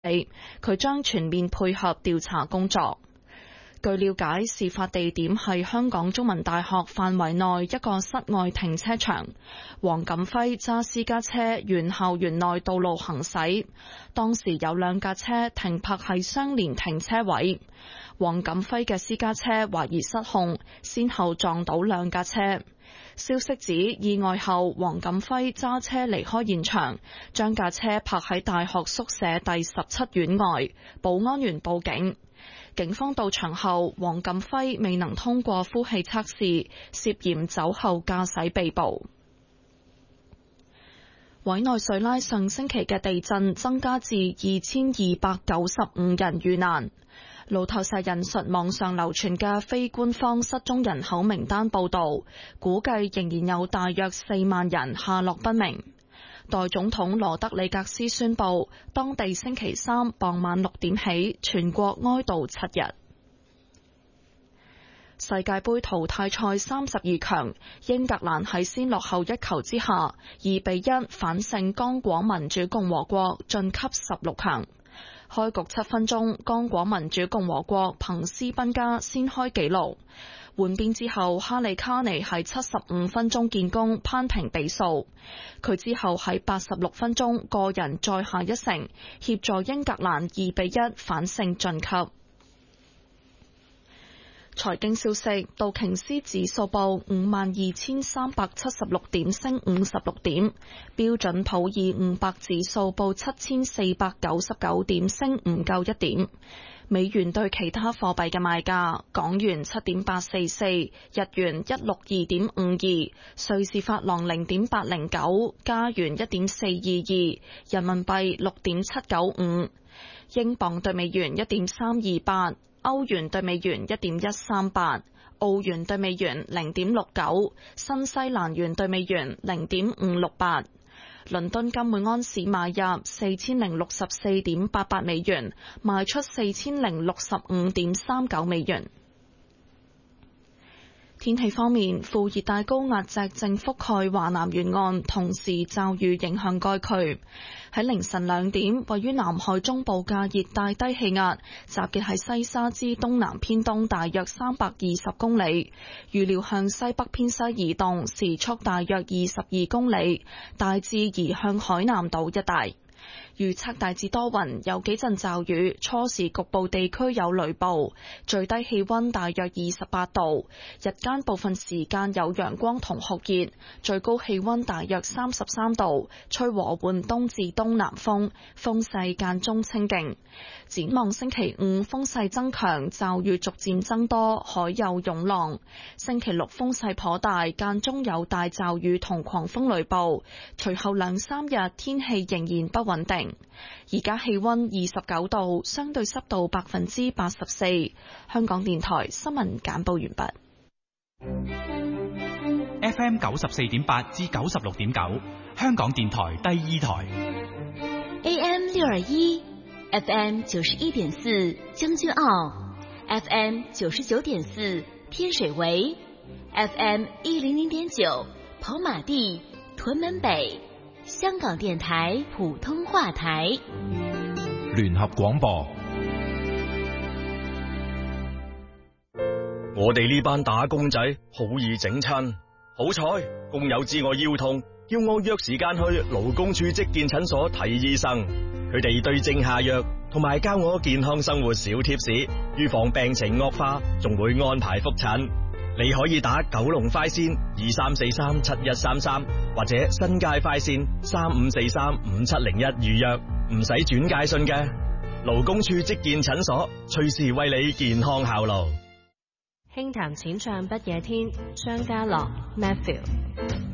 佢將全面配合調查工作。據了解，事發地點係香港中文大學範圍內一個室外停車場。黃錦輝揸私家車沿校園內道路行駛，當時有兩架車停泊喺相連停車位。黃錦輝嘅私家車懷疑失控，先後撞倒兩架車。消息指意外後，黃錦輝揸車離開現場，將架車泊喺大學宿舍第17院外，保安員報警。警方到場後，黃錦輝未能通過呼氣測試，涉嫌酒後駕駛被捕。委內瑞拉上星期嘅地震增加至2295人遇難。路透社引述網上流傳嘅非官方失蹤人口名單報道，估計仍然有大約4萬人下落不明。代總統羅德里格斯宣布，當地星期三傍晚6點起，全國哀悼7日。世界盃淘汰賽32強，英格蘭喺先落後1球之下2-1反勝剛果民主共和國，晉級16強。開局7分鐘，剛果民主共和國憑斯賓加先開紀錄。換邊之後，哈利卡尼喺75分鐘建功，攀平比數。佢之後喺86分鐘個人再下一城，協助英格蘭2-1反勝晉級。財經消息，道瓊斯指數報52,376點，升56點；標準普爾500指數報7,499點，升唔夠1點。美元對其他貨幣嘅賣價：港元7.844，日元162.52，瑞士法郎0.809，加元1.422，人民幣6.795，英鎊對美元1.328。歐元對美元1.138，澳元對美元0.69，新西蘭元對美元0.568。倫敦金每安士買入4064.88美元，賣出4065.39美元。天氣方面，副熱帶高壓脊正覆蓋華南沿岸，同時驟雨影響該區。喺凌晨2點，位於南海中部嘅熱帶低氣壓集結喺西沙之東南偏東大約320公里，預料向西北偏西移動，時速大約22公里，大致移向海南島一帶。預測大致多雲，有幾陣驟雨，初時局部地區有雷暴，最低氣溫大約28度，日間部分時間有陽光同酷熱，最高氣溫大約33度，吹和緩東至東南風，風勢間中清勁。展望星期5風勢增強，驟雨逐漸增多，海有湧浪。星期6風勢頗大，間中有大驟雨同狂風雷暴。隨後2-3日天氣仍然不穩定。而家氣溫29度，相對濕度84%。香港電台新聞簡報完畢。 FM 94.8至96.9，香港電台第2台。 AM 621。FM 91.4將軍澳 ，FM 99.4天水圍 ，FM 100.9跑馬地屯門北，香港電台普通話台。 聯合廣播。 我哋呢班打工仔好易整親，好彩工友知我腰痛，叫我約時間去勞工處職健診所睇醫生。佢哋對症下藥，同埋教我健康生活小貼士，預防病情惡化，仲會安排覆診。你可以打九龍快線23437133，或者新界快線35435701預約，唔使轉介信嘅。勞工處職健診所，隨時為你健康效勞。 輕談淺唱不夜天，張家樂 Matthew。